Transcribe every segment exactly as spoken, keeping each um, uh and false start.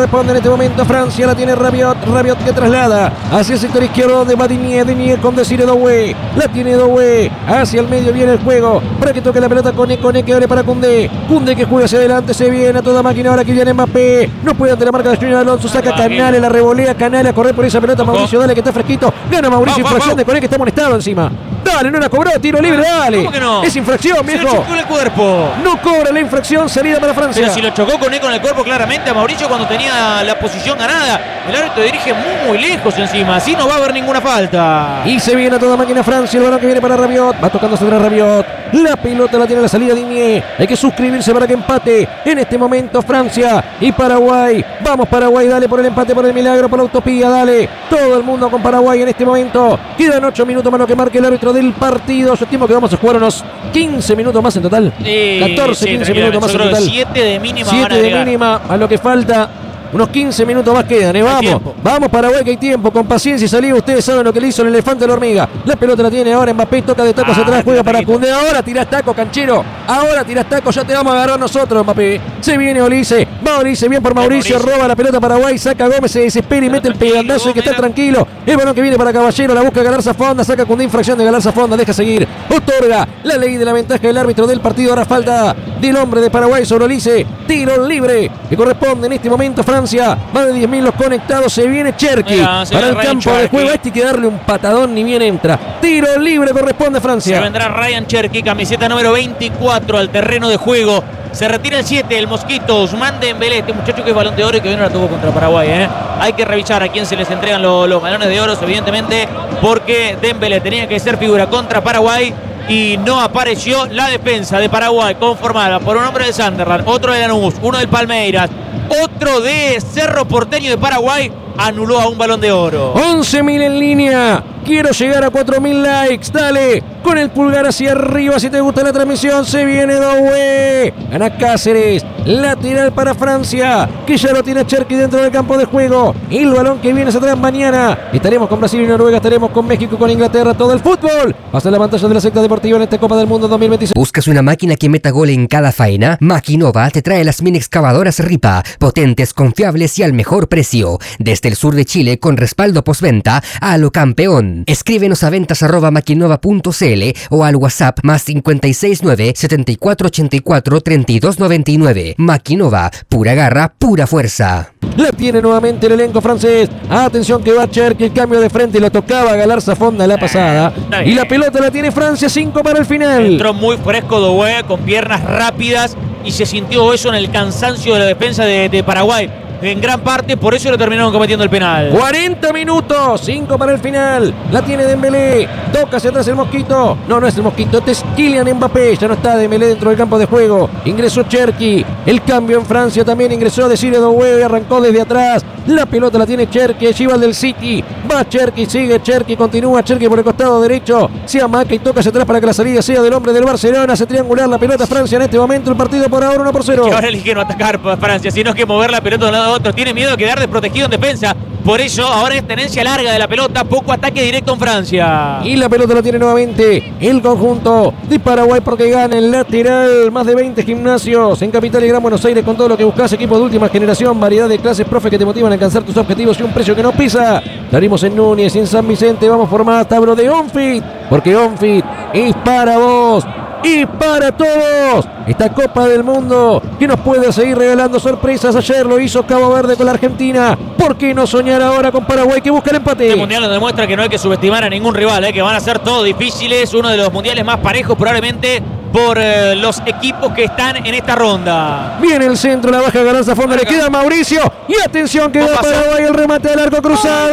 corresponde en este momento. Francia la tiene Rabiot. Rabiot que traslada hacia el sector izquierdo de Madinier. Dinier con Desiré Doué. La tiene Doué. Hacia el medio viene el juego. Para que toque la pelota Koné. Koné que abre para Koundé. Koundé que juega hacia adelante. Se viene a toda máquina. Ahora que viene Mbappé. No puede ante la marca de Junior Alonso. Saca Canales. La revolea Canales a correr por esa pelota. Mauricio, dale que está fresquito. Gana Mauricio. Vamos, infracción vamos. de Koné que está amonestado encima. Dale, no la cobró. Tiro libre, dale. ¿Cómo que no? Es infracción, Se lo viejo. chocó el cuerpo. No cobra la infracción. Salida para Francia. Pero si lo chocó con él con el cuerpo claramente a Mauricio cuando tenía la posición ganada. El árbitro dirige muy, muy lejos encima. Así no va a haber ninguna falta. Y se viene a toda máquina Francia. El balón que viene para Rabiot. Va tocándose atrás Rabiot. La pelota la tiene a la salida Dinier. Hay que suscribirse para que empate. En este momento Francia y Paraguay. Vamos Paraguay, dale por el empate, por el milagro, por la utopía, dale. Todo el mundo con Paraguay en este momento. Quedan ocho minutos más lo que marque el árbitro del partido. Yo estimo que vamos a jugar unos quince minutos más en total. Sí, catorce, sí, quince minutos más en total. siete de mínima. siete de mínima a lo que falta. Unos quince minutos más quedan, ¿eh? Vamos, tiempo. vamos Paraguay que hay tiempo, con paciencia y salida. Ustedes saben lo que le hizo el elefante a la hormiga. La pelota la tiene ahora Mbappé, toca de tacos Ah, atrás, juega para taquito. Koundé. Ahora tirás taco, canchero. Ahora tirás taco, ya te vamos a agarrar nosotros, Mbappé. Se viene Olise, va Olise, bien por Mauricio, Mauricio. roba la pelota Paraguay, saca a Gómez, se desespera y mete el tranquilo, pegandazo y que está mira. tranquilo. El balón que viene para Caballero, la busca Galarza Fonda, saca Koundé, infracción de Galarza Fonda, deja seguir. Otorga la ley de la ventaja del árbitro del partido. Ahora falta del hombre de Paraguay sobre Olise. Tiro libre que corresponde en este momento Francia. Más de diez mil los conectados. Se viene Cherki Mira, se para el viene Ryan campo de Cherki. juego. Este hay que darle un patadón ni bien entra. Tiro libre corresponde a Se Francia. vendrá Ryan Cherki, camiseta número veinticuatro al terreno de juego. Se retira el siete, el Mosquito, Ousmane Dembélé, este muchacho que es balón de oro y que viene la tuvo contra Paraguay. ¿eh? Hay que revisar a quién se les entregan los, los balones de oro, evidentemente, porque Dembélé tenía que ser figura contra Paraguay y no apareció. La defensa de Paraguay conformada por un hombre de Sunderland, otro de Lanús, uno del Palmeiras, otro de Cerro Porteño de Paraguay, anuló a un balón de oro. once mil en línea. Quiero llegar a cuatro mil likes. Dale, con el pulgar hacia arriba si te gusta la transmisión. Se viene Doué. Gana Cáceres. Lateral para Francia, que ya lo tiene Cherki dentro del campo de juego. El balón que viene hacia atrás mañana. Estaremos con Brasil y Noruega. Estaremos con México y con Inglaterra. Todo el fútbol pasa en la pantalla de la secta deportiva en esta Copa del Mundo dos mil veintiséis. ¿Buscas una máquina que meta gol en cada faena? Maquinova te trae las mini excavadoras Ripa, potentes, confiables y al mejor precio. Desde el sur de Chile con respaldo postventa a lo campeón. Escríbenos a ventas arroba maquinova punto cl o al WhatsApp más cinco seis nueve, setenta y cuatro ochenta y cuatro, treinta y dos noventa y nueve. Maquinova, pura garra, pura fuerza. La tiene nuevamente el elenco francés. Atención que va Cherki, el cambio de frente, lo tocaba Galarza Fonda la pasada. Está bien. Y la pelota la tiene Francia, cinco para el final. Entró muy fresco Doué, con piernas rápidas, y se sintió eso en el cansancio de la defensa de, de Paraguay. En gran parte, por eso lo terminaron cometiendo el penal. cuarenta minutos, cinco para el final. La tiene Dembélé. Toca hacia atrás el Mosquito. No, no es el Mosquito, este es Kylian Mbappé. Ya no está Dembélé dentro del campo de juego. Ingresó Cherki. El cambio en Francia también ingresó Desiré Doué y arrancó desde atrás. La pelota la tiene Cherki, rival del City. Va Cherki, sigue Cherki, continúa Cherki por el costado derecho. Se amaca y toca hacia atrás para que la salida sea del hombre del Barcelona. Se triangular la pelota Francia en este momento. El partido por ahora uno por cero. Que ahora eligieron atacar para Francia, sino que mover la pelota de un lado a otro. Tiene miedo de quedar desprotegido en defensa. Por eso ahora es tenencia larga de la pelota, poco ataque directo en Francia. Y la pelota la tiene nuevamente el conjunto de Paraguay porque gana el lateral. Más de veinte gimnasios en Capital y Gran Buenos Aires con todo lo que buscas. Equipo de última generación, variedad de clases, profe que te motivan a alcanzar tus objetivos y un precio que no pisa. Salimos en Núñez y en San Vicente. Vamos por más, tablo de OnFit, porque OnFit es para vos y para todos. Esta Copa del Mundo que nos puede seguir regalando sorpresas. Ayer lo hizo Cabo Verde con la Argentina. ¿Por qué no soñar ahora con Paraguay que busca el empate? Este mundial nos demuestra que no hay que subestimar a ningún rival, ¿eh? Que van a ser todos difíciles. Uno de los mundiales más parejos probablemente por eh, los equipos que están en esta ronda. Viene el centro, la baja Galarza Fonda, le queda a Mauricio. Y atención que No va pasó. Paraguay, el remate al arco cruzado.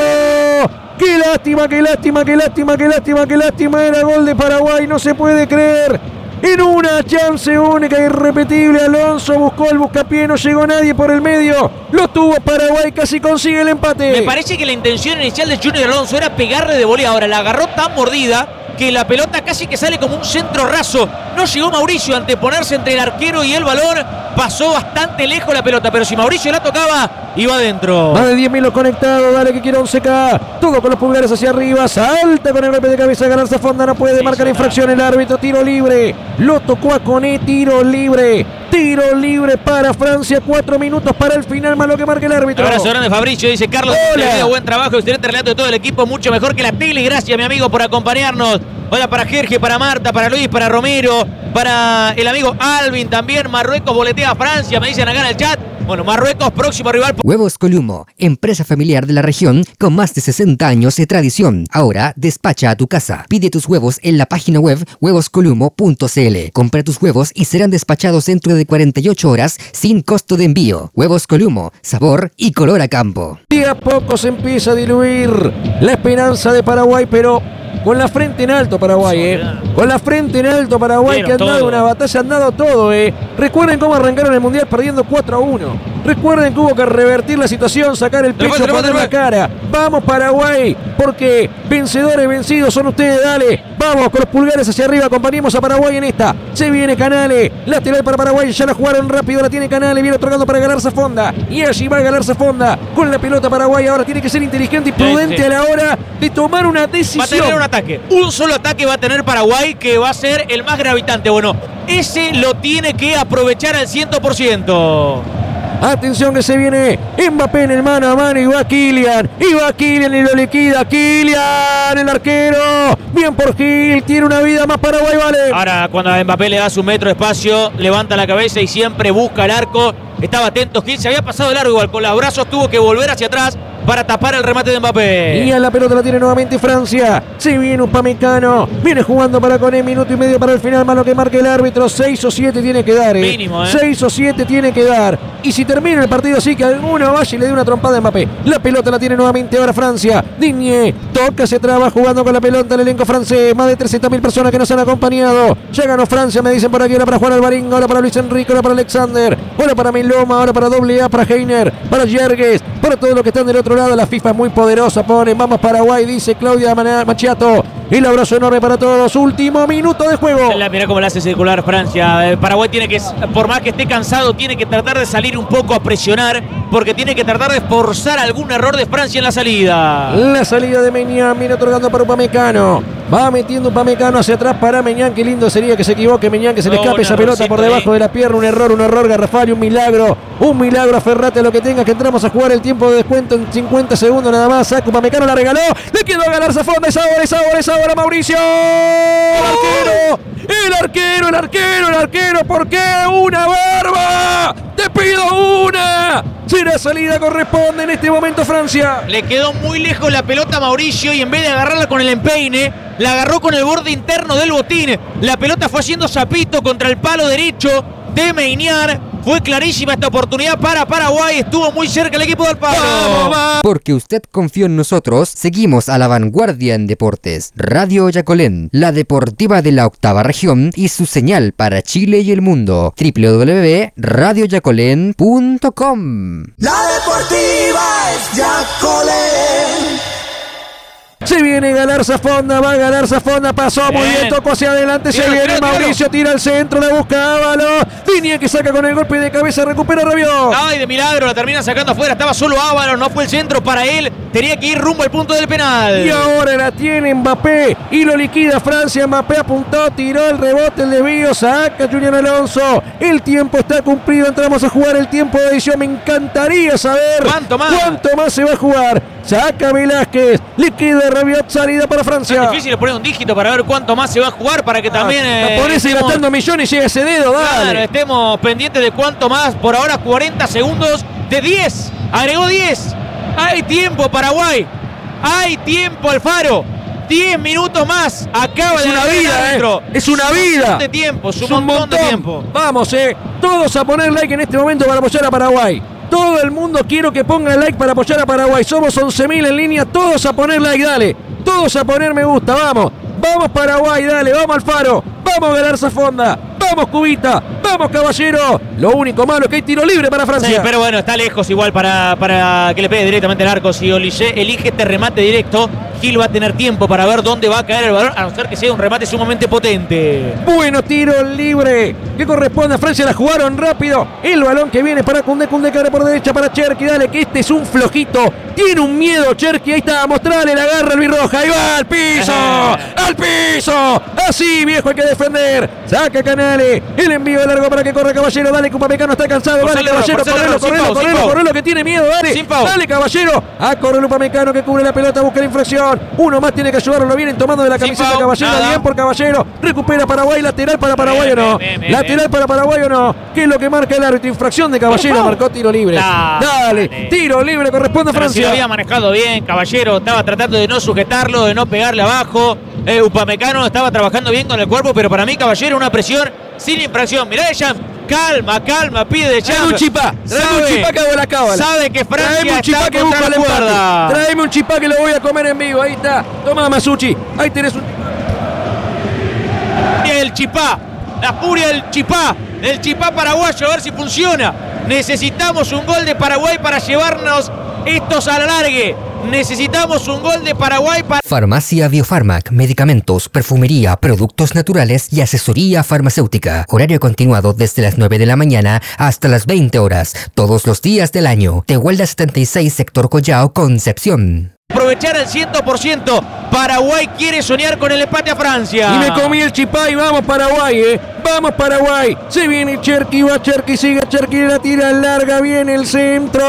¡Qué lástima, qué lástima, qué lástima, qué lástima, qué lástima! Era gol de Paraguay, no se puede creer. En una chance única, irrepetible, Alonso buscó el buscapié, no llegó nadie por el medio. Lo tuvo Paraguay, casi consigue el empate. Me parece que la intención inicial de Junior Alonso era pegarle de volea. Ahora la agarró tan mordida que la pelota casi que sale como un centro raso. No llegó Mauricio a anteponerse entre el arquero y el balón. Pasó bastante lejos la pelota, pero si Mauricio la tocaba, iba adentro. Más de diez mil conectados, dale que quiere once K. Todo con los pulgares hacia arriba, salta con el golpe de cabeza, Galarza Fonda no puede marcar infracción el árbitro, tiro libre. Lo tocó a Koné, tiro libre. Tiro libre para Francia, cuatro minutos para el final, más lo que marca el árbitro. Abrazo grande Fabricio, dice Carlos. Hola. Buen trabajo, excelente relato de todo el equipo, mucho mejor que la tele. Gracias, mi amigo, por acompañarnos. Hola para Jerge, para Marta, para Luis, para Romero, para el amigo Alvin también. Marruecos boletea a Francia, me dicen acá en el chat. Bueno, Marruecos, próximo rival. Huevos Columo, empresa familiar de la región con más de sesenta años de tradición. Ahora despacha a tu casa. Pide tus huevos en la página web huevos columo punto c l. Compra tus huevos y serán despachados dentro de cuarenta y ocho horas sin costo de envío. Huevos Columo, sabor y color a campo. Y a poco se empieza a diluir la esperanza de Paraguay, pero con la frente en alto Paraguay, eh. Con la frente en alto Paraguay, que han dado una batalla, han dado todo, eh. Recuerden cómo arrancaron el Mundial perdiendo cuatro a uno. Recuerden que hubo que revertir la situación, sacar el pecho, poner la cara. Vamos Paraguay, porque vencedores vencidos son ustedes, dale. Vamos con los pulgares hacia arriba, acompañemos a Paraguay en esta. Se viene Canales, lateral para Paraguay, ya la jugaron rápido, la tiene Canales, viene otorgando para Galarza Fonda. Y allí va Galarza Fonda con la pelota Paraguay. Ahora tiene que ser inteligente y prudente sí, sí. a la hora de tomar una decisión. Va a tener un ataque, un solo ataque va a tener Paraguay, que va a ser el más gravitante. Bueno, ese lo tiene que aprovechar al cien por ciento. Atención que se viene Mbappé en el mano a mano y va Kylian. Y va Kylian y lo liquida. Kylian, el arquero. Bien por Gil. Tiene una vida más Paraguay, vale. Ahora cuando a Mbappé le da su metro de espacio, levanta la cabeza y siempre busca el arco. Estaba atento Gil, se había pasado de largo igual. Con los brazos tuvo que volver hacia atrás para tapar el remate de Mbappé. Y a la pelota la tiene nuevamente Francia. Se viene Upamecano. Viene jugando para Koné. Minuto y medio para el final, más lo que marque el árbitro. seis o siete tiene que dar, eh. Mínimo, eh. seis o siete tiene que dar. Y si termina el partido así, que alguno vaya y le dé una trompada a Mbappé. La pelota la tiene nuevamente ahora Francia. Digne toca, se traba jugando con la pelota el elenco francés. Más de trescientas mil personas que nos han acompañado. Ya ganó Francia, me dicen por aquí. Ahora para Juan Alvarín, ahora para Luis Enrique, ahora para Alexander, ahora para Miloma, ahora para doble A, para Heiner, para Yergues, para todos los que están del otro lado. La FIFA es muy poderosa, ponen vamos Paraguay, dice Claudia Machiato. Y el abrazo enorme para todos. Último minuto de juego. Mirá cómo la hace circular Francia. Eh, Paraguay tiene que, por más que esté cansado, tiene que tratar de salir un poco a presionar, porque tiene que tratar de forzar algún error de Francia en la salida. La salida de Meñán, viene otorgando para Upamecano. Va metiendo Upamecano hacia atrás para Meñán. Qué lindo sería que se equivoque Meñán, que se le escape no, esa pelota por debajo ahí de la pierna. Un error, un error garrafal y un milagro. Un milagro, aferrate a lo que tengas, que entramos a jugar el tiempo de descuento en cincuenta segundos nada más. Saca Upamecano, la regaló. Le quedó a Galarza Fonda. Es ahora, es ahora, es ahora Mauricio. El arquero, el arquero, el arquero, el arquero. ¿Por qué? ¡Una barba! ¡Te pido una! Si la salida corresponde en este momento Francia. Le quedó muy lejos la pelota a Mauricio y en vez de agarrarla con el empeine, la agarró con el borde interno del botín. La pelota fue haciendo zapito contra el palo derecho de Meiniar. Fue clarísima esta oportunidad para Paraguay. Estuvo muy cerca el equipo del palo. Porque usted confió en nosotros, seguimos a la vanguardia en deportes. Radio Yacolén, la deportiva de la octava región y su señal para Chile y el mundo. doble u doble u doble u punto radio yacolén punto com. La deportiva es Yacolén. Se viene Galarza Fonda, va Galarza Fonda, pasó bien. Muy bien, tocó hacia adelante, tiro, se viene tiro, Mauricio, tiro. Tira al centro, la busca Ábalos. Digne que saca con el golpe de cabeza, recupera Rabiot. Ay, de milagro, la termina sacando afuera, estaba solo Ábalos, no fue el centro para él, tenía que ir rumbo al punto del penal. Y ahora la tiene Mbappé y lo liquida Francia. Mbappé apuntó, tiró el rebote, el desvío, saca Julián Alonso. El tiempo está cumplido, entramos a jugar el tiempo de edición. Me encantaría saber cuánto más, cuánto más se va a jugar. Saca Velázquez, liquida Rabiot, salida para Francia. Es difícil poner un dígito para ver cuánto más se va a jugar, para que también ah, eh, ponés estemos, gastando millones y llega ese dedo, dale. Claro, estemos pendientes de cuánto más. Por ahora cuarenta segundos de diez. Agregó diez. Hay tiempo, Paraguay. Hay tiempo, Alfaro. diez minutos más. Acaba es de una vida, eh. Es una vida. Un montón de tiempo, es un, montón, montón de tiempo. Vamos, eh. Todos a poner like en este momento para apoyar a Paraguay. Todo el mundo quiero que ponga like para apoyar a Paraguay. Somos once mil en línea. Todos a poner like, dale. Todos a poner me gusta, vamos. Vamos Paraguay, dale. Vamos Alfaro. Vamos Galarza Fonda. Vamos Cubita. Vamos Caballero. Lo único malo es que hay tiro libre para Francia. Sí, pero bueno, está lejos igual para, para que le pegue directamente el arco. Si Olise elige este remate directo, Gil va a tener tiempo para ver dónde va a caer el balón, a no ser que sea un remate sumamente potente. Bueno, tiro libre que corresponde a Francia. La jugaron rápido. El balón que viene para Koundé. Koundé que abre por derecha para Cherki. Dale, que este es un flojito. Tiene un miedo Cherki. Ahí está, mostrarle la garra al Birroja. Ahí va, al piso. ¡Al piso! Así, viejo, hay que defender. Saca Canale. El envío largo para que corra Caballero. Dale, que Upamecano está cansado. Dale, Caballero, correlo, correlo, correlo, correlo, que tiene miedo. Dale, dale, Caballero. A correr Upamecano que cubre la pelota. Busca la infracción. Uno más tiene que ayudarlo. Lo vienen tomando de la camiseta Caballero. Nada. Bien por Caballero. Recupera Paraguay. Lateral para Paraguay o no. Bien, bien, lateral bien. Para Paraguay o no. ¿Qué es lo que marca el árbitro? Infracción de Caballero. Marcó tiro libre. Dale, dale. Tiro libre corresponde a Francia. Si lo había manejado bien. Caballero estaba tratando de no sujetarlo, de no pegarle abajo. Eh, Upamecano estaba trabajando bien con el cuerpo, pero para mí Caballero una presión sin infracción. Mirá de Champ. Calma, calma, pide de Champ. Traeme un chipá. Traeme un chipá que hago la cábala. Sabe que Francia Traeme un chipá está que contra busca la el empate. cuerda. Traeme un chipá que lo voy a comer en vivo. Ahí está. Toma, Masucci. Ahí tenés un... El chipá. La furia del chipá. El chipá paraguayo. A ver si funciona. Necesitamos un gol de Paraguay para llevarnos estos a la largue. Necesitamos un gol de Paraguay para... Farmacia Biofarmac, medicamentos, perfumería, productos naturales y asesoría farmacéutica. Horario continuado desde las nueve de la mañana hasta las veinte horas, todos los días del año. Tehuelda setenta y seis, sector Collao, Concepción. Aprovechar el cien por ciento. Paraguay quiere soñar con el empate a Francia. Y me comí el chipá y vamos Paraguay, eh. Vamos Paraguay. Se viene Cherki, va Cherki, sigue Cherki, la tira larga, viene el centro.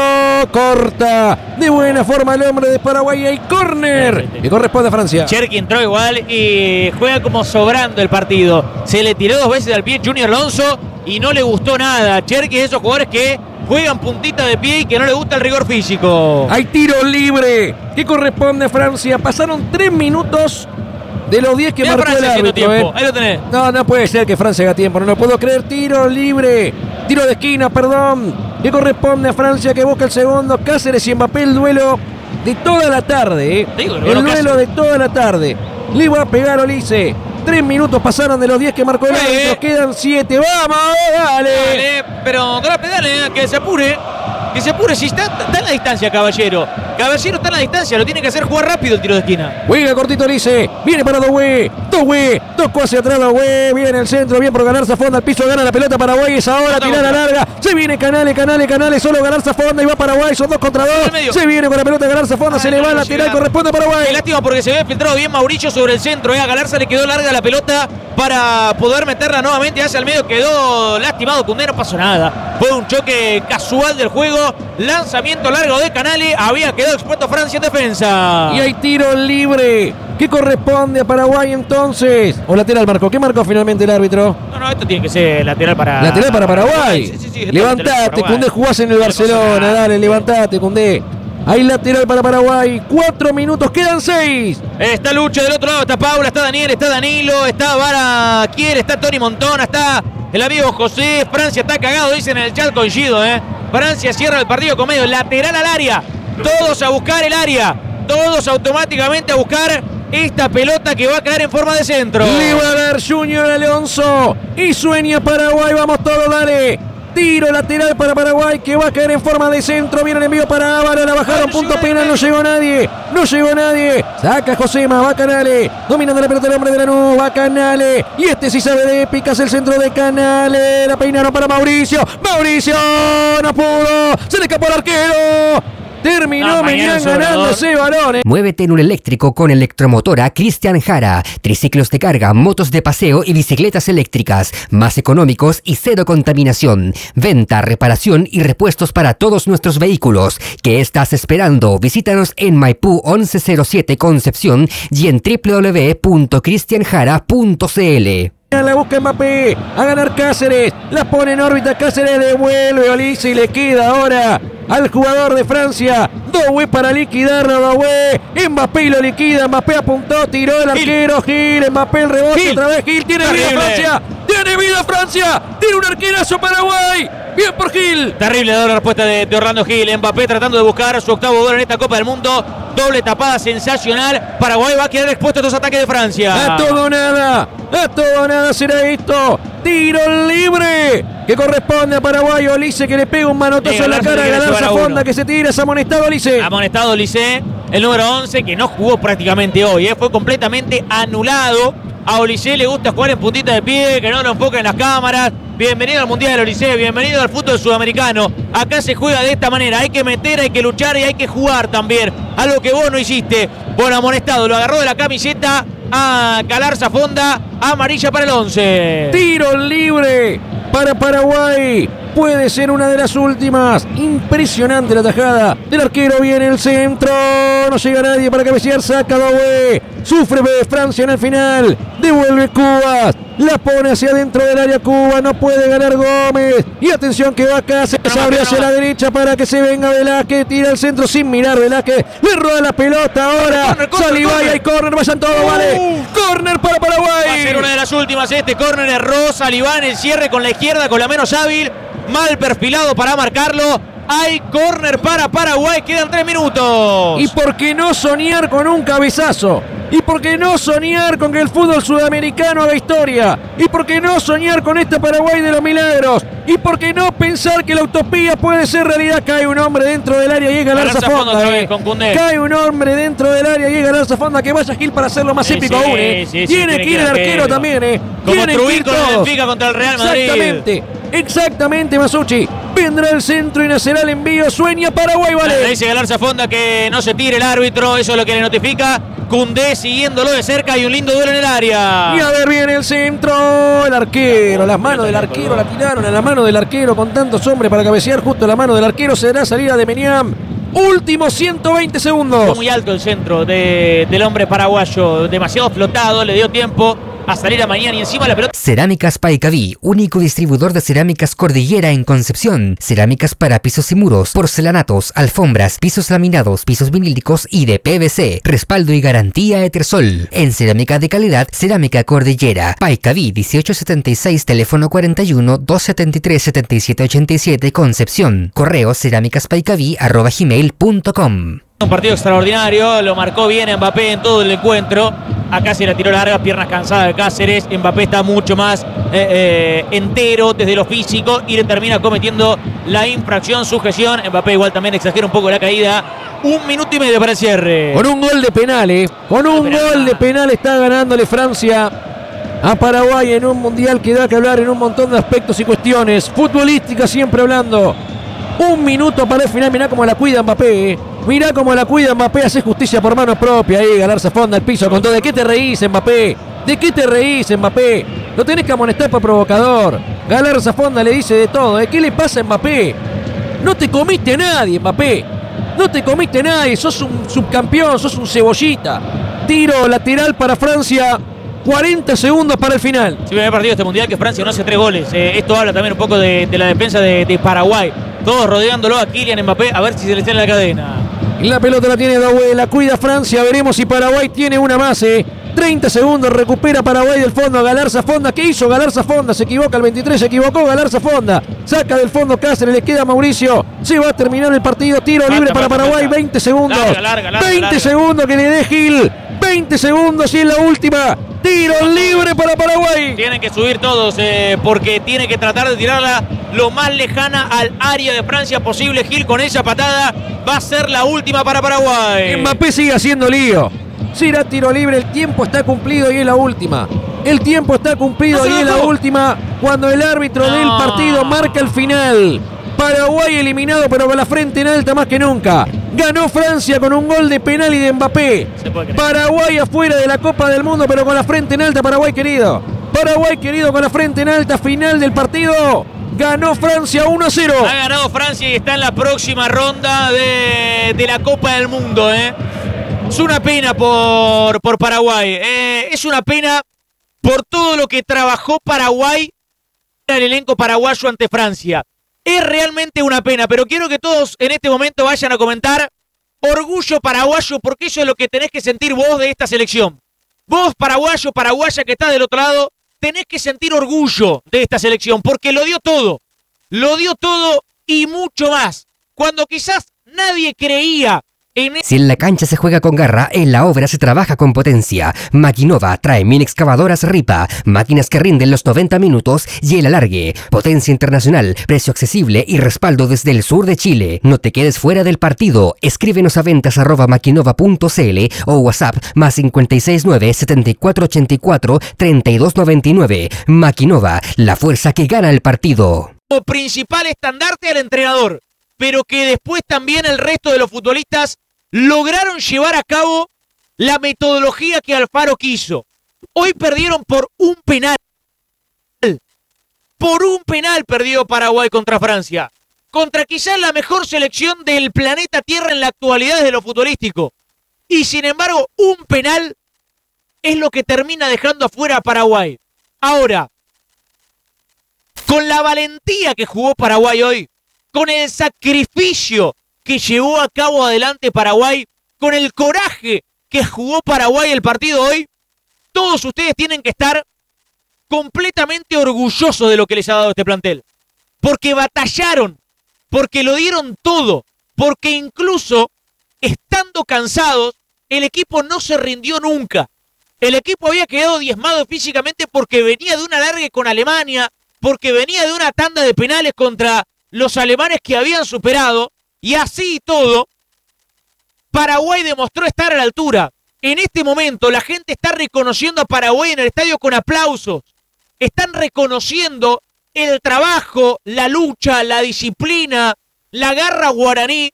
Corta. De buena forma el hombre de Paraguay. Hay córner. Que corresponde a Francia. Cherki entró igual y juega como sobrando el partido. Se le tiró dos veces al pie Junior Alonso y no le gustó nada. Cherki es de esos jugadores que juegan puntita de pie y que no le gusta el rigor físico. Hay tiro libre que corresponde a Francia. Pasaron tres minutos de los diez que Mira marcó Francia el árbitro. tiempo. ¿eh? Ahí lo tenés. No, no puede ser que Francia haga tiempo. No lo puedo creer. Tiro libre. Tiro de esquina, perdón. Que corresponde a Francia que busca el segundo. Cáceres y Mbappé, el duelo de toda la tarde. ¿eh? Digo, el el duelo Cáceres. de toda la tarde. Le va a pegar Olise. Tres minutos pasaron de los diez que marcó el Eh. árbitro. Quedan siete. ¡Vamos! ¡Dale! Dale, pero con la pedale, que se apure. Que se apure, si está, está en la distancia, Caballero. Caballero está en la distancia, lo tiene que hacer jugar rápido el tiro de esquina. Juega cortito Olise. Viene para Doué. Doué. Tocó hacia atrás Doué. Viene el centro. Bien por ganar Zafonda. Al piso gana la pelota Paraguay. Es ahora tirada larga. Se viene Canales, Canales, Canales. Solo ganar Zafonda y va Paraguay. Son dos contra dos. Se viene con la pelota ganar Zafonda. Se le va lateral. Corresponde a Paraguay. Qué lástima porque se había filtrado bien Mauricio sobre el centro. Eh. A Galarza le quedó larga la pelota para poder meterla nuevamente hacia el medio. Quedó lastimado Koundé. No pasó nada. Fue un choque casual del juego. Lanzamiento largo de Canales. Había quedado expuesto Francia en defensa. Y hay tiro libre que corresponde a Paraguay entonces. O lateral marcó. ¿Qué marcó finalmente el árbitro? No, no, esto tiene que ser lateral para... Lateral para Paraguay. Sí, sí, sí, levantate, Koundé, jugás en el Barcelona. Dale, levantate, Koundé. Hay lateral para Paraguay. Cuatro minutos, quedan seis. Está Lucho del otro lado, está Paula, está Daniel, está Danilo, está Vara Kier, está Tony Montona, está el amigo José. Francia está cagado, dicen en el chat, coincido, ¿eh? Francia cierra el partido con medio lateral al área. Todos a buscar el área. Todos automáticamente a buscar esta pelota que va a caer en forma de centro. Le va a dar Junior Alonso. Y sueña Paraguay. Vamos todos, dale. Tiro lateral para Paraguay que va a caer en forma de centro. Viene el envío para Ávara. La bajaron, punto penal. No llegó nadie. No llegó nadie. Saca Josema. Va Canale. Dominando la pelota el hombre de Lanús. Va Canale. Y este sí sabe de épicas. El centro de Canale. La peinaron para Mauricio. Mauricio. No pudo. Se le escapó el arquero. Terminó No, Meñán mañana ganando ese balón. Muévete en un eléctrico con Electromotora Cristian Jara. Triciclos de carga, motos de paseo y bicicletas eléctricas. Más económicos y cero contaminación. Venta, reparación y repuestos para todos nuestros vehículos. ¿Qué estás esperando? Visítanos en Maipú once cero siete Concepción y en w w w punto cristian jara punto c l. La busca Mbappé, a ganar Cáceres, la pone en órbita, Cáceres devuelve Olise y le queda ahora al jugador de Francia, Doué para liquidarlo, Doué, Mbappé lo liquida, Mbappé apuntó, tiró el arquero, Gil, Mbappé el rebote, Gil. otra vez Gil, tiene Terrible. vida Francia, tiene vida Francia, tiene un arquerazo Paraguay, bien por Gil. Terrible la respuesta de, de Orlando Gil. Mbappé tratando de buscar su octavo gol en esta Copa del Mundo. Doble tapada sensacional. Paraguay va a quedar expuesto a estos ataques de Francia. A todo nada, a todo nada será esto. Tiro libre que corresponde a Paraguay. Olise que le pega un manotazo Sí, en la Galarza cara a le quiere Galarza llevar a Fonda uno. que se tira. Es amonestado Olise. Amonestado Olise. el número once, que no jugó prácticamente hoy, ¿eh? Fue completamente anulado. A Olise le gusta jugar en puntita de pie, que no lo enfoquen las cámaras. Bienvenido al Mundial, Olise, bienvenido al fútbol sudamericano. Acá se juega de esta manera, hay que meter, hay que luchar y hay que jugar también. Algo que vos no hiciste. Bueno, amonestado, lo agarró de la camiseta a Galarza Fonda, amarilla para el once. Tiro libre para Paraguay. Puede ser una de las últimas. Impresionante la tajada del arquero. Viene el centro. No llega nadie para cabecear. Saca Doué. Sufre Francia en el final. Devuelve Cubas. La pone hacia adentro del área Cuba. No puede ganar Gómez. Y atención que va acá. Se abre hacia la derecha para que se venga Velázquez. Tira al centro sin mirar Velázquez. Le roba la pelota ahora. Salivay. Hay córner. Vayan todos. Uh. Vale. Córner para Paraguay. Va a ser una de las últimas. Este córner erró Saliván. El cierre con la izquierda, con la menos hábil. Mal perfilado para marcarlo. Hay córner para Paraguay. Quedan tres minutos. ¿Y por qué no soñar con un cabezazo? ¿Y por qué no soñar con que el fútbol sudamericano haga historia? ¿Y por qué no soñar con este Paraguay de los milagros? ¿Y por qué no pensar que la utopía puede ser realidad? Cae un hombre dentro del área y es Galarza Fonda. Eh. Cae un hombre dentro del área y es Galarza Fonda. Que vaya Gil para hacerlo más sí, épico sí, aún. Eh. Sí, sí, tiene, tiene que ir el arquero, arquero también. Eh. Como Trubín con el Benfica contra el Real Madrid. Exactamente. Exactamente, Masucci. Vendrá el centro y nacerá el envío. Sueña Paraguay, vale. Le dice Galarza Fonda que no se tire el árbitro. Eso es lo que le notifica. Koundé siguiéndolo de cerca y un lindo duelo en el área. Y a ver, viene el centro. El arquero, las manos del arquero la tiraron a la mano del arquero con tantos hombres para cabecear. Justo la mano del arquero será salida de Meniam. Últimos ciento veinte segundos. Fue muy alto el centro de, del hombre paraguayo. Demasiado flotado, le dio tiempo a salir a mañana y encima la pelota. Cerámicas Paicaví, único distribuidor de cerámicas Cordillera en Concepción. Cerámicas para pisos y muros, porcelanatos, alfombras, pisos laminados, pisos vinílicos y de P V C. Respaldo y garantía Etersol. En cerámica de calidad, Cerámica Cordillera. Paicaví dieciocho setenta y seis, teléfono cuarenta y uno, doscientos setenta y tres, setenta y siete ochenta y siete, Concepción. Correo cerámicaspaicaví arroba gmail punto com. Un partido extraordinario, lo marcó bien Mbappé en todo el encuentro. Acá se la tiró larga, piernas cansadas de Cáceres. Mbappé está mucho más eh, eh, entero desde lo físico y le termina cometiendo la infracción, sujeción. Mbappé igual también exagera un poco la caída. Un minuto y medio para el cierre. Con un gol de penales, con un gol de penal está ganándole Francia a Paraguay en un mundial que da que hablar en un montón de aspectos y cuestiones. Futbolística siempre hablando. Un minuto para el final, mirá cómo la cuida Mbappé, eh. Mirá cómo la cuida Mbappé, hace justicia por mano propia ahí, Galarza Fonda al piso con todo. ¿De qué te reís, Mbappé? ¿De qué te reís, Mbappé? Lo tenés que amonestar por provocador. Galarza Fonda le dice de todo, ¿eh? ¿Qué le pasa a Mbappé? No te comiste a nadie, Mbappé. No te comiste a nadie, sos un subcampeón, sos un cebollita. Tiro lateral para Francia. cuarenta segundos para el final. Sí, primer partido de este mundial que Francia no hace tres goles. Eh, esto habla también un poco de, de la defensa de, de Paraguay. Todos rodeándolo a Kylian Mbappé a ver si se le sale la cadena. La pelota la tiene Doué, la cuida Francia. Veremos si Paraguay tiene una más. Eh. treinta segundos, recupera Paraguay del fondo. Galarza Fonda, ¿qué hizo Galarza Fonda? Se equivoca el veintitrés, se equivocó Galarza Fonda. Saca del fondo Cáceres, le queda a Mauricio. Se va a terminar el partido. Tiro Marta, libre para Marta, Paraguay, Marta. veinte segundos. Larga, larga, larga, veinte larga. segundos que le dé Gil. veinte segundos y es la última. Tiro libre para Paraguay. Tienen que subir todos eh, porque tiene que tratar de tirarla lo más lejana al área de Francia posible. Gil con esa patada va a ser la última para Paraguay. Mbappé sigue haciendo lío. Será tiro libre, el tiempo está cumplido y es la última. El tiempo está cumplido y es la última cuando el árbitro No. del partido marca el final. Paraguay eliminado pero con la frente en alta más que nunca. Ganó Francia con un gol de penal y de Mbappé. Se puede creer. Paraguay afuera de la Copa del Mundo pero con la frente en alta. Paraguay querido. Paraguay querido con la frente en alta. Final del partido. Ganó Francia uno a cero. Ha ganado Francia y está en la próxima ronda de, de la Copa del Mundo. ¿eh? Es una pena por, por Paraguay. Eh, es una pena por todo lo que trabajó Paraguay en el elenco paraguayo ante Francia. Es realmente una pena, pero quiero que todos en este momento vayan a comentar orgullo paraguayo, porque eso es lo que tenés que sentir vos de esta selección. Vos, paraguayo, paraguaya que estás del otro lado, tenés que sentir orgullo de esta selección, porque lo dio todo. Lo dio todo y mucho más. Cuando quizás nadie creía En Si en la cancha se juega con garra, en la obra se trabaja con potencia. Maquinova trae mini excavadoras Ripa, máquinas que rinden los noventa minutos y el alargue. Potencia internacional, precio accesible y respaldo desde el sur de Chile. No te quedes fuera del partido. Escríbenos a ventas arroba maquinova punto cl o WhatsApp más cinco seis nueve, siete cuatro ocho cuatro, tres dos nueve nueve. Maquinova, la fuerza que gana el partido. como principal estandarte al entrenador, pero que después también el resto de los futbolistas lograron llevar a cabo la metodología que Alfaro quiso. Hoy perdieron por un penal. Por un penal perdió Paraguay contra Francia. Contra quizás la mejor selección del planeta Tierra en la actualidad desde lo futbolístico. Y sin embargo, un penal es lo que termina dejando afuera a Paraguay. Ahora, con la valentía que jugó Paraguay hoy, con el sacrificio que llevó a cabo adelante Paraguay, con el coraje que jugó Paraguay el partido hoy, todos ustedes tienen que estar completamente orgullosos de lo que les ha dado este plantel. Porque batallaron, porque lo dieron todo, porque incluso estando cansados, el equipo no se rindió nunca. El equipo había quedado diezmado físicamente porque venía de un alargue con Alemania, porque venía de una tanda de penales contra los alemanes que habían superado, y así y todo, Paraguay demostró estar a la altura. En este momento la gente está reconociendo a Paraguay en el estadio con aplausos. Están reconociendo el trabajo, la lucha, la disciplina, la garra guaraní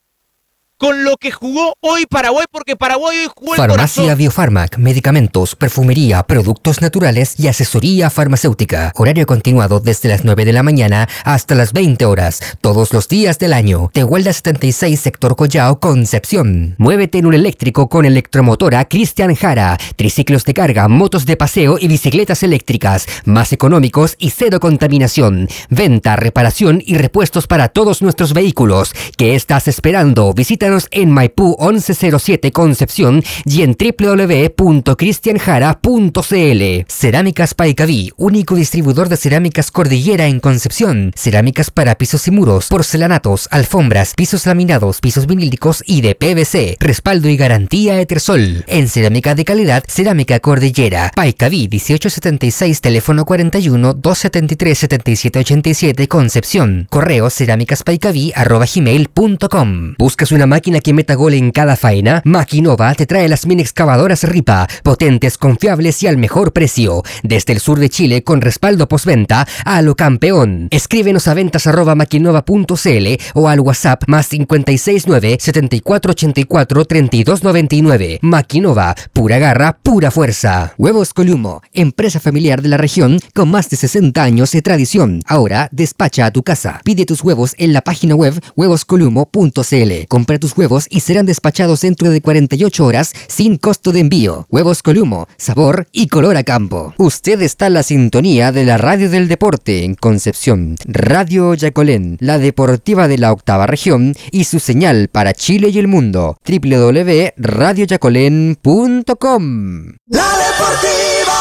con lo que jugó hoy Paraguay, porque Paraguay hoy jugó el Farmacia corazón. Biofarmac, medicamentos, perfumería, productos naturales y asesoría farmacéutica. Horario continuado desde las nueve de la mañana hasta las veinte horas, todos los días del año. Tehuelda setenta y seis, sector Collao, Concepción. Muévete en un eléctrico con electromotora Cristian Jara. Triciclos de carga, motos de paseo y bicicletas eléctricas, más económicos y cero contaminación. Venta, reparación y repuestos para todos nuestros vehículos. ¿Qué estás esperando? Visítanos en Maipú once cero siete Concepción y en w w w punto cristian jara punto c l. Cerámicas Paicaví, único distribuidor de cerámicas Cordillera en Concepción. Cerámicas para pisos y muros, porcelanatos, alfombras, pisos laminados, pisos vinílicos y de P V C. Respaldo y garantía Etersol. En cerámica de calidad, Cerámica Cordillera. Paicaví dieciocho setenta y seis, teléfono cuarenta y uno, doscientos setenta y tres, setenta y siete ochenta y siete, Concepción. Correo cerámicaspaicaví arroba gmail punto com. ¿Buscas una máquina que meta gol en cada faena? Maquinova te trae las mini excavadoras Ripa, potentes, confiables y al mejor precio. Desde el sur de Chile con respaldo postventa a lo campeón. Escríbenos a ventas arroba maquinova punto cl o al WhatsApp más cinco seis nueve, siete cuatro ocho cuatro, tres dos nueve nueve. Maquinova, pura garra, pura fuerza. Huevos Columo, empresa familiar de la región con más de sesenta años de tradición. Ahora despacha a tu casa. Pide tus huevos en la página web huevos columo punto cl. Compra tus huevos y serán despachados dentro de cuarenta y ocho horas sin costo de envío. Huevos Columo, sabor y color a campo. Usted está en la sintonía de la radio del deporte en Concepción. Radio Yacolén, la deportiva de la octava región y su señal para Chile y el mundo. w w w punto radio yacolén punto com. La Deportiva.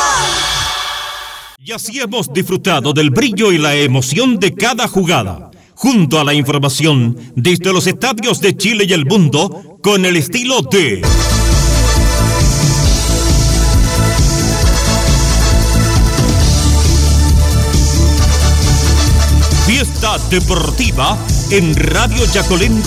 Y así hemos disfrutado del brillo y la emoción de cada jugada, junto a la información desde los estadios de Chile y el mundo, con el estilo de Fiesta Deportiva en Radio Yacolén.